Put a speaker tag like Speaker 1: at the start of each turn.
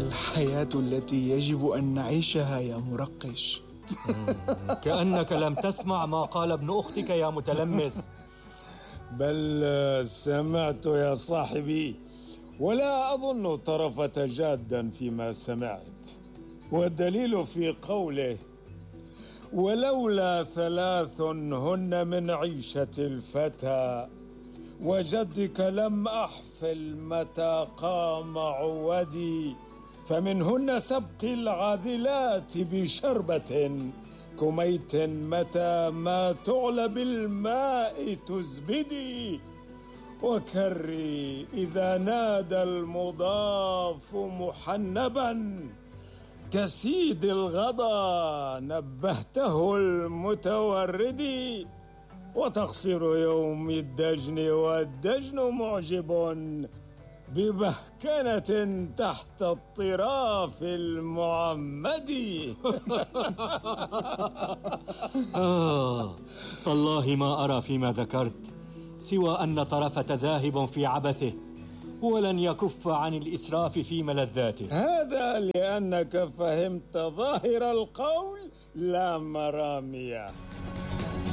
Speaker 1: الحياة التي يجب أن نعيشها يا مرقش.
Speaker 2: كأنك لم تسمع ما قال ابن أختك يا متلمس.
Speaker 3: بل سمعت يا صاحبي، ولا أظن طرفة جادا فيما سمعت، والدليل في قوله: ولولا 3 هن من عيشة الفتى، وجدك لم أحفل متى قام عودي، فمنهن سبق العاذلات بشربة، كميت متى ما تعلى بالماء تزبدي، وكري إذا نادى المضاف محنبا، كسيد الغضا نبهته المتوردي، وتقصير يوم الدجن والدجن معجب ببهكنة تحت الطراف المعمدي.
Speaker 2: تالله ما أرى فيما ذكرت سوى أن طرفة ذاهب في عبثه، ولن يكف عن الإسراف في ملذاته.
Speaker 3: هذا لأنك فهمت ظاهر القول لا مراميه.